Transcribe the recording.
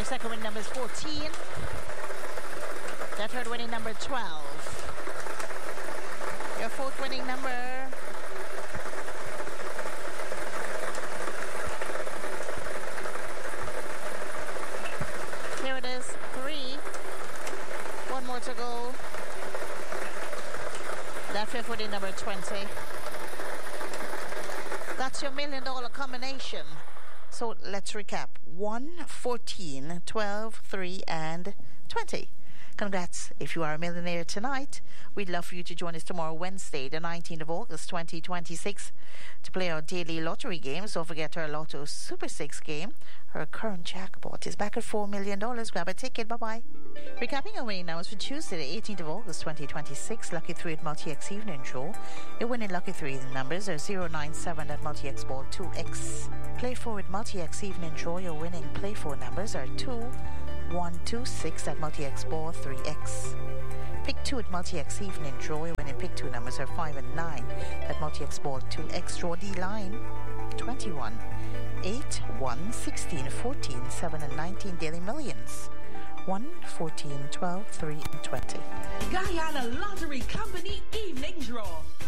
second winning number is 14. Their third winning number 12. Your fourth winning number here it is, 3. One more to go. That fifth winning number 20. That's your $1 million combination. So let's recap. 1, 14, 12, 3, and 20. Congrats. If you are a millionaire tonight, we'd love for you to join us tomorrow, Wednesday, the 19th of August, 2026, to play our daily lottery games. Don't forget our Lotto Super 6 game. Our current jackpot is back at $4 million. Grab a ticket. Bye-bye. Recapping our winning numbers for Tuesday, the 18th of August, 2026, Lucky 3 at Multi-X Evening Draw. Your winning Lucky 3 numbers are 097 at Multi-X Ball 2X. Play 4 at Multi-X Evening Draw. Your winning Play 4 numbers are 2, 1, 2, 6 at Multi-X Ball 3X. Pick 2 at Multi-X Evening Draw. Your winning Pick 2 numbers are 5 and 9 at Multi-X Ball 2X. Draw D line 21, 8, 1, 16, 14, 7 and 19 Daily Millions. 1, 14, 12, 3 and 20. Guyana Lottery Company Evening Draw.